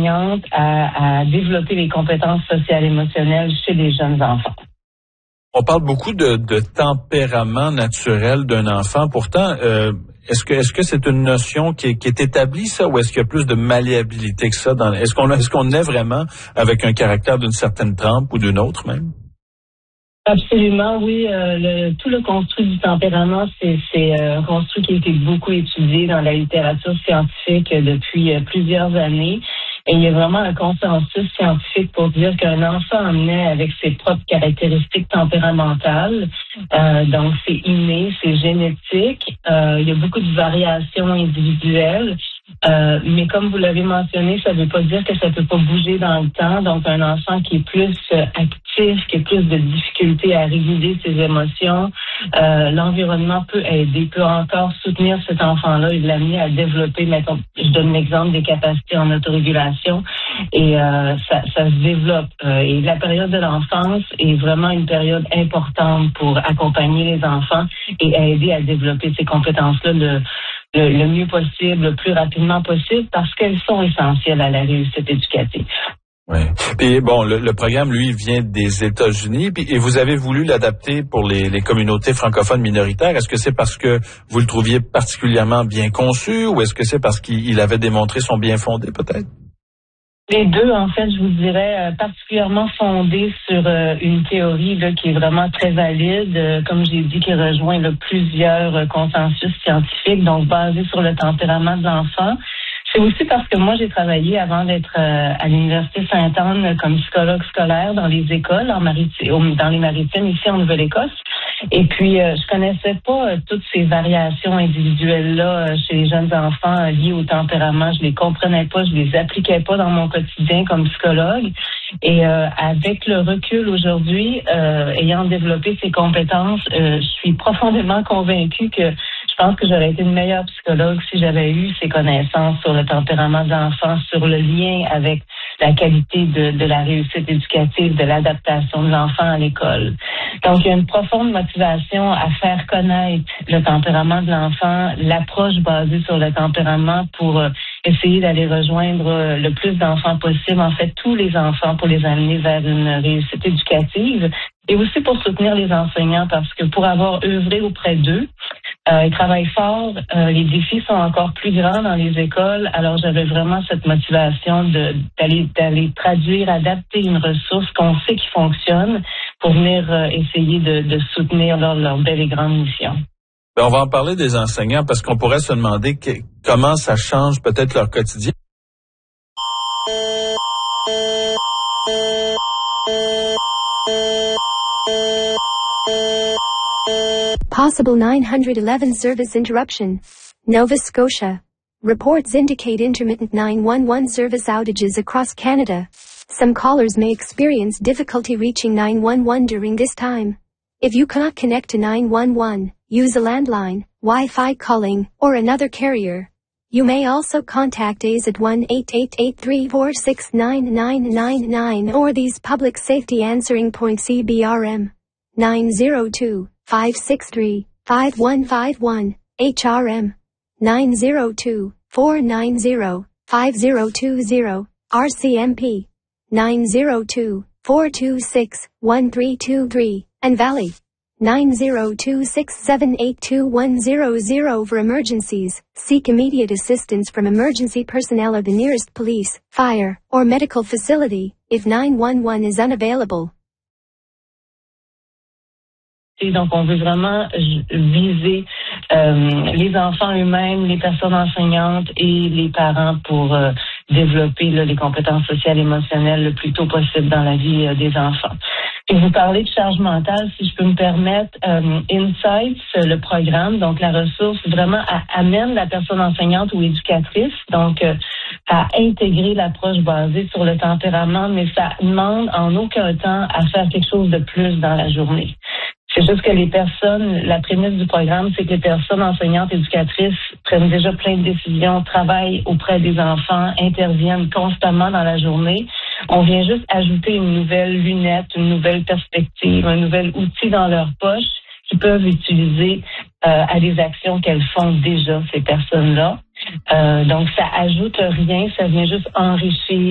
enseignante à développer les compétences sociales et émotionnelles chez les jeunes enfants. On parle beaucoup de tempérament naturel d'un enfant. Pourtant, est-ce que c'est une notion qui est établie, ça, ou est-ce qu'il y a plus de malléabilité que ça? Est-ce qu'on est vraiment avec un caractère d'une certaine trempe ou d'une autre même? Absolument, oui. Tout le construit du tempérament, c'est un construit qui a été beaucoup étudié dans la littérature scientifique depuis plusieurs années. Et il y a vraiment un consensus scientifique pour dire qu'un enfant naît avec ses propres caractéristiques tempéramentales. Donc, c'est inné, c'est génétique. Il y a beaucoup de variations individuelles. Mais comme vous l'avez mentionné, ça ne veut pas dire que ça ne peut pas bouger dans le temps. Donc, un enfant qui est plus actif, qui a plus de difficultés à réguler ses émotions, l'environnement peut aider, peut encore soutenir cet enfant-là et l'amener à développer, mettons, je donne l'exemple des capacités en autorégulation, et ça se développe. Et la période de l'enfance est vraiment une période importante pour accompagner les enfants et aider à développer ces compétences-là le mieux possible, le plus rapidement possible, parce qu'elles sont essentielles à la réussite éducative. Oui. Puis bon, le programme, lui, vient des États-Unis, et vous avez voulu l'adapter pour les communautés francophones minoritaires. Est-ce que c'est parce que vous le trouviez particulièrement bien conçu, ou est-ce que c'est parce qu'il avait démontré son bien fondé, peut-être? Les deux, en fait, je vous dirais, particulièrement fondés sur une théorie là, qui est vraiment très valide, comme j'ai dit, qui rejoint plusieurs consensus scientifiques, donc basés sur le tempérament de l'enfant. C'est aussi parce que moi, j'ai travaillé avant d'être à l'Université Sainte-Anne comme psychologue scolaire dans les écoles dans les Maritimes, ici en Nouvelle-Écosse. Et puis, je connaissais pas toutes ces variations individuelles-là chez les jeunes enfants liées au tempérament. Je les comprenais pas, je les appliquais pas dans mon quotidien comme psychologue. Et avec le recul aujourd'hui, ayant développé ces compétences, je suis profondément convaincue que je pense que j'aurais été une meilleure psychologue si j'avais eu ces connaissances sur le tempérament de l'enfant, sur le lien avec la qualité de la réussite éducative, de l'adaptation de l'enfant à l'école. Donc, il y a une profonde motivation à faire connaître le tempérament de l'enfant, l'approche basée sur le tempérament pour essayer d'aller rejoindre le plus d'enfants possible, en fait, tous les enfants, pour les amener vers une réussite éducative. Et aussi pour soutenir les enseignants, parce que pour avoir œuvré auprès d'eux, ils travaillent fort, les défis sont encore plus grands dans les écoles, alors j'avais vraiment cette motivation d'aller traduire, adapter une ressource qu'on sait qui fonctionne pour venir essayer de soutenir leur belle et grande mission. On va en parler des enseignants, parce qu'on pourrait se demander comment ça change peut-être leur quotidien. Possible 911 service interruption. Nova Scotia. Reports indicate intermittent 911 service outages across Canada. Some callers may experience difficulty reaching 911 during this time. If you cannot connect to 911, use a landline, Wi-Fi calling, or another carrier. You may also contact ACE at 1-888-346-9999 or these public safety answering points CBRM 902-563-5151, HRM 902-490-5020, RCMP 902-426-1323, and Valley 902-678-2100 for emergencies. Seek immediate assistance from emergency personnel of the nearest police, fire, or medical facility if 911 is unavailable. Donc, on veut vraiment viser les enfants eux-mêmes, les personnes enseignantes et les parents pour développer les compétences sociales et émotionnelles le plus tôt possible dans la vie des enfants. Et vous parlez de charge mentale, si je peux me permettre, Insights, le programme, donc la ressource, vraiment amène la personne enseignante ou éducatrice, donc à intégrer l'approche basée sur le tempérament, mais ça demande en aucun temps à faire quelque chose de plus dans la journée. C'est juste que la prémisse du programme, c'est que les personnes enseignantes, éducatrices prennent déjà plein de décisions, travaillent auprès des enfants, interviennent constamment dans la journée. On vient juste ajouter une nouvelle lunette, une nouvelle perspective, un nouvel outil dans leur poche qu'ils peuvent utiliser à des actions qu'elles font déjà, ces personnes-là. Donc, ça ajoute rien, ça vient juste enrichir